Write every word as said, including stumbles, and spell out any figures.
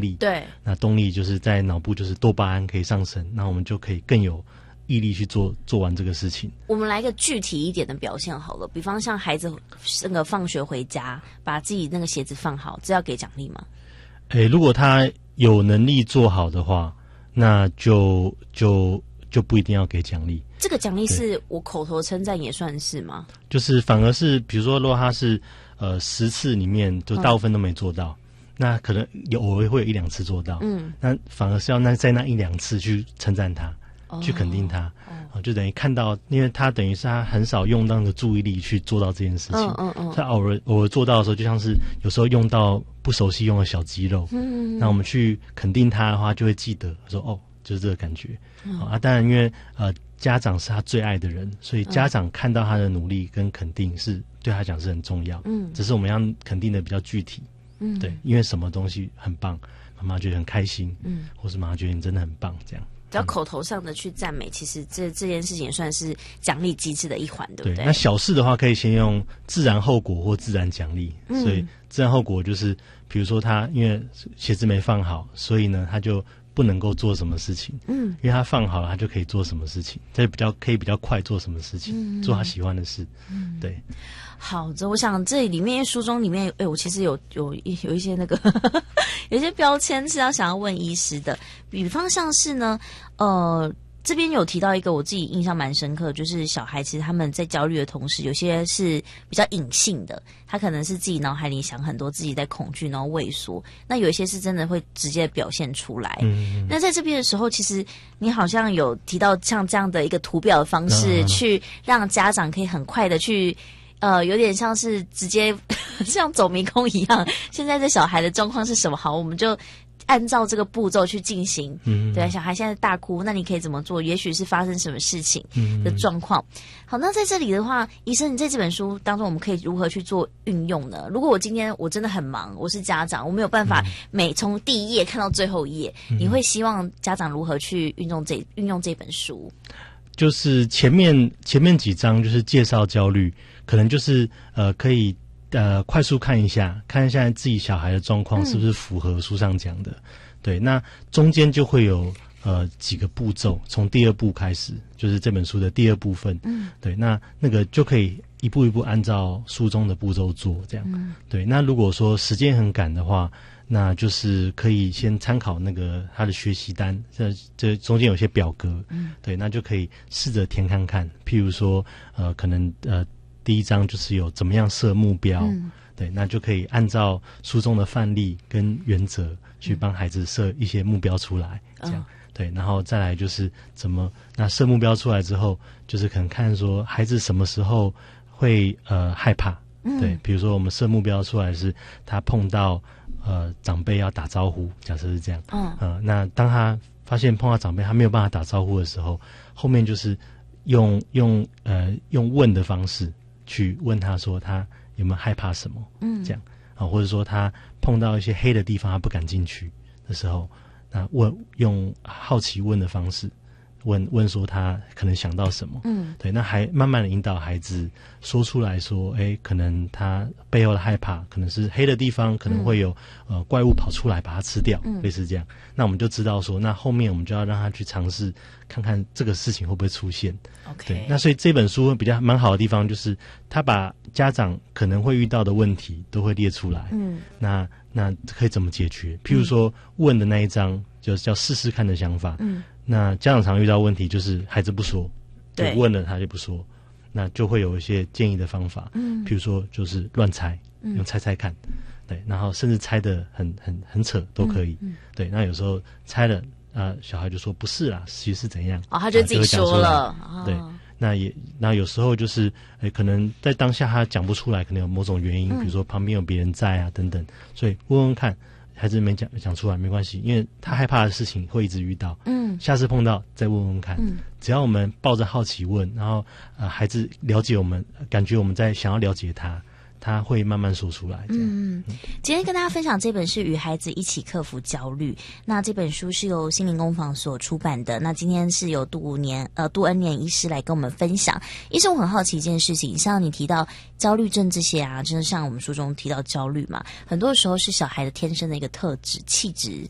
力， 对， 那动力就是在脑部就是多巴胺可以上升，那我们就可以更有毅力去做做完这个事情。 我们来一个具体一点的表现好了，比方像孩子那个放学回家，把自己那个鞋子放好，这要给奖励吗？ 诶，如果他有能力做好的话，那就就就不一定要给奖励。 这个奖励是我口头称赞也算是吗？ 就是反而是比如说，如果他是呃十次里面就大部分都没做到，嗯、那可能有偶尔会有一两次做到，嗯，那反而是要那在那一两次去称赞他。去肯定他，哦，就等于看到，因为他等于是他很少用到那个注意力去做到这件事情，嗯嗯嗯，他偶尔偶尔做到的时候，就像是有时候用到不熟悉用的小肌肉，嗯，那我们去肯定他的话，就会记得说哦，就是这个感觉，嗯、啊，当然因为呃家长是他最爱的人，所以家长看到他的努力跟肯定是对他讲是很重要，嗯，只是我们要肯定的比较具体，嗯，对，因为什么东西很棒，妈妈觉得很开心，嗯，或是妈妈觉得你真的很棒，这样。 只要口头上的去赞美，其实这这件事情也算是奖励机制的一环，对不对？ 对，那小事的话，可以先用自然后果或自然奖励。嗯、所以自然后果就是，比如说他因为鞋子没放好，所以呢他就不能够做什么事情。嗯，因为他放好了，他就可以做什么事情，他就比较可以比较快做什么事情，嗯、做他喜欢的事。嗯，对。 好，这我想这里面书中里面，哎，我其实有有有一些那个有一些标签是要想要问医师的，比方像是呢，呃，这边有提到一个我自己印象蛮深刻，就是小孩其实他们在焦虑的同时，有些是比较隐性的，他可能是自己脑海里想很多，自己在恐惧，然后畏缩。那有一些是真的会直接表现出来。嗯，那在这边的时候，其实你好像有提到像这样的一个图表的方式，嗯、去让家长可以很快的去。呃，有点像是直接像走迷宫一样。现在这小孩的状况是什么？好，我们就按照这个步骤去进行。嗯，对，小孩现在大哭，那你可以怎么做？也许是发生什么事情的状况。嗯、好，那在这里的话，医生，你在这本书当中，我们可以如何去做运用呢？如果我今天我真的很忙，我是家长，我没有办法每从第一页看到最后一页，嗯、你会希望家长如何去运用这运用这本书？ 就是前面前面几章就是介绍焦虑。可能就是呃，可以呃快速看一下，看一下自己小孩的状况是不是符合书上讲的。嗯、对，那中间就会有呃几个步骤，从第二步开始，就是这本书的第二部分。嗯，对，那那个就可以一步一步按照书中的步骤做，这样。嗯、对，那如果说时间很赶的话，那就是可以先参考那个他的学习单，这这中间有些表格。嗯，对，那就可以试着填看看，譬如说呃，可能呃。第一章就是有怎么样设目标，嗯、对，那就可以按照书中的范例跟原则去帮孩子设一些目标出来，嗯、这样对，然后再来就是怎么那设目标出来之后，就是可能看说孩子什么时候会呃害怕，嗯、对，比如说我们设目标出来是他碰到呃长辈要打招呼，假设是这样，嗯、呃，那当他发现碰到长辈他没有办法打招呼的时候，后面就是用用呃用问的方式。去问他说他有没有害怕什么，嗯，这样啊，或者说他碰到一些黑的地方他不敢进去的时候，那问用好奇问的方式问问说他可能想到什么，嗯，对，那还慢慢的引导孩子说出来说，哎，可能他背后的害怕可能是黑的地方，可能会有、嗯、呃怪物跑出来把它吃掉，嗯、类似这样，那我们就知道说，那后面我们就要让他去尝试看看这个事情会不会出现。 Okay. 对，那所以这本书比较蛮好的地方就是他把家长可能会遇到的问题都会列出来，嗯，那那可以怎么解决？譬如说问的那一章就是叫试试看的想法，嗯，那家长常遇到问题就是孩子不说，就问了他就不说，那就会有一些建议的方法，嗯，譬如说就是乱猜，用猜猜看，嗯、对，然后甚至猜得很很很扯都可以，嗯嗯、对，那有时候猜了。啊，小孩就说不是啦，其实是怎样？ 哦，他就自己说了。 啊、对，那也那有时候就是，诶，可能在当下他讲不出来，可能有某种原因，嗯、比如说旁边有别人在啊等等，所以问问看，孩子没讲讲出来没关系，因为他害怕的事情会一直遇到。嗯，下次碰到再问问看。嗯，只要我们抱着好奇问，然后呃，孩子了解我们，感觉我们在想要了解他。他会慢慢说出来。 嗯，今天跟大家分享这本是《与孩子一起克服焦虑》。那这本书是由心灵工坊所出版的。那今天是由杜年呃杜恩年医师来跟我们分享。医生，我很好奇一件事情，像你提到焦虑症这些啊，真的像我们书中提到焦虑嘛，很多时候是小孩的天生的一个特质、气质